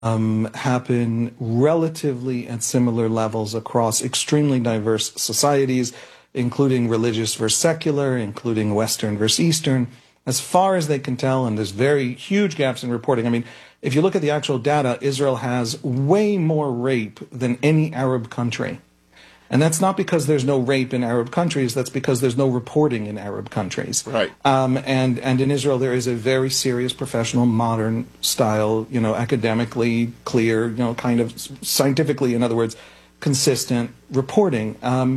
happen relatively at similar levels across extremely diverse societies, including religious versus secular, including Western versus Eastern, as far as they can tell, and there's very huge gaps in reporting. I mean, if you look at the actual data, Israel has way more rape than any Arab country. And that's not because there's no rape in Arab countries. That's because there's no reporting in Arab countries. Right. And in Israel, there is a very serious, professional, modern style, academically clear, kind of scientifically, in other words, consistent reporting.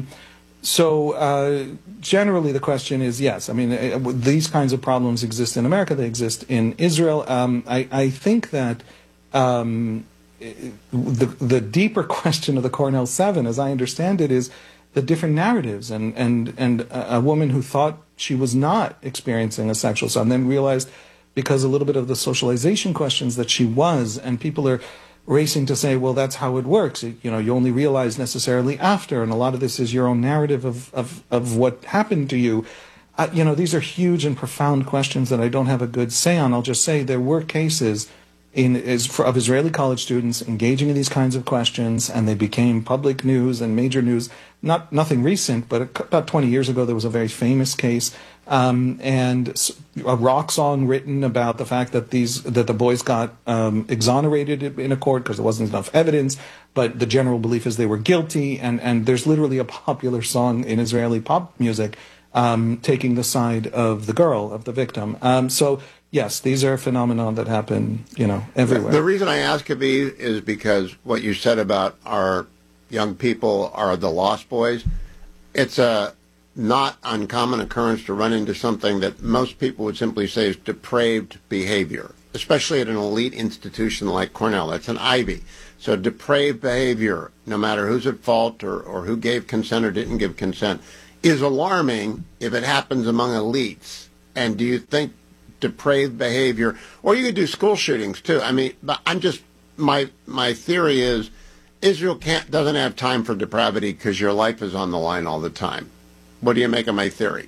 So generally, the question is yes. I mean, these kinds of problems exist in America. They exist in Israel. I think that. The deeper question of the Cornell 7, as I understand it, is the different narratives and a woman who thought she was not experiencing a sexual assault and then realized because a little bit of the socialization questions that she was, and people are racing to say, well, that's how it works. You only realize necessarily after, and a lot of this is your own narrative of what happened to you. These are huge and profound questions that I don't have a good say on. I'll just say there were cases of Israeli college students engaging in these kinds of questions, and they became public news and major news. Nothing recent, but about 20 years ago, there was a very famous case, and a rock song written about the fact that the boys got exonerated in a court because there wasn't enough evidence, but the general belief is they were guilty, and there's literally a popular song in Israeli pop music taking the side of the girl, of the victim. So yes, these are phenomena that happen, everywhere. The reason I ask, Aviv, is because what you said about our young people are the lost boys. It's a not uncommon occurrence to run into something that most people would simply say is depraved behavior, especially at an elite institution like Cornell. That's an Ivy. So depraved behavior, no matter who's at fault or who gave consent or didn't give consent, is alarming if it happens among elites. And do you think depraved behavior, or you could do school shootings too? I mean, but my theory is Israel doesn't have time for depravity because your life is on the line all the time. What do you make of my theory?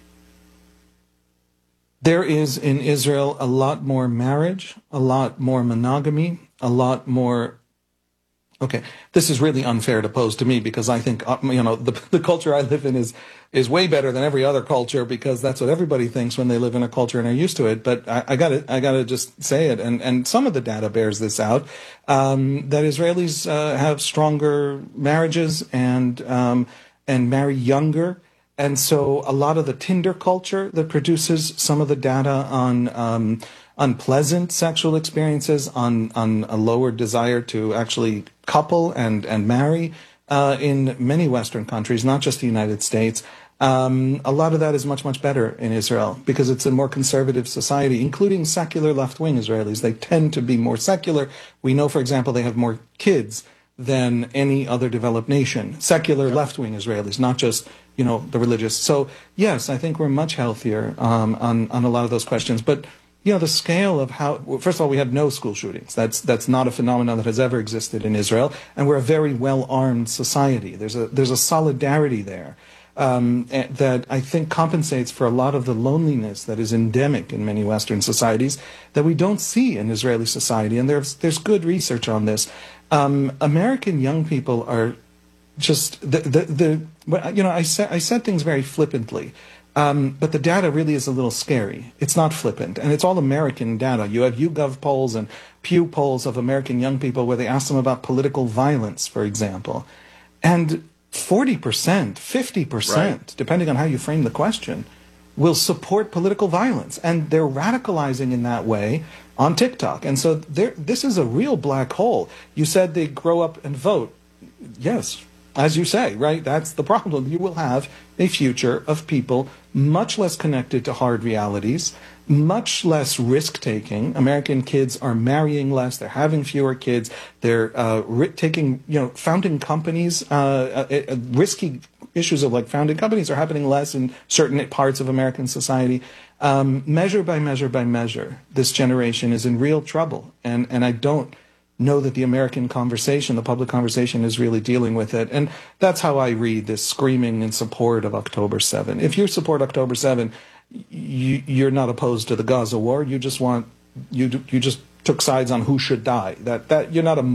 There is in Israel a lot more marriage, a lot more monogamy, a lot more. Okay, this is really unfair to pose to me because I think the culture I live in is way better than every other culture because that's what everybody thinks when they live in a culture and are used to it. But I gotta just say it, and some of the data bears this out that Israelis have stronger marriages and marry younger, and so a lot of the Tinder culture that produces some of the data on unpleasant sexual experiences, on a lower desire to actually couple and marry in many Western countries, not just the United States. A lot of that is much, much better in Israel because it's a more conservative society, including secular left-wing Israelis. They tend to be more secular. We know, for example, they have more kids than any other developed nation. Secular left-wing Israelis, not just the religious. So yes, I think we're much healthier on a lot of those questions. But the scale of how, first of all, we have no school shootings. That's not a phenomenon that has ever existed in Israel, and we're a very well-armed society. There's a solidarity there that I think compensates for a lot of the loneliness that is endemic in many Western societies that we don't see in Israeli society, and there's good research on this. American young people are just I said things very flippantly. But the data really is a little scary. It's not flippant, and it's all American data. You have YouGov polls and Pew polls of American young people where they ask them about political violence, for example. And 40%, 50%, right, depending on how you frame the question, will support political violence. And they're radicalizing in that way on TikTok. And so this is a real black hole. You said they grow up and vote. Yes, as you say, right? That's the problem. You will have a future of people much less connected to hard realities, much less risk-taking. American kids are marrying less. They're having fewer kids. They're taking, founding companies. Risky issues of like founding companies are happening less in certain parts of American society. Measure by measure by measure, this generation is in real trouble. And I don't know that the American conversation, the public conversation, is really dealing with it. And that's how I read this screaming in support of October 7. If you support October 7, you're not opposed to the Gaza war. You just want, you just took sides on who should die. That you're not a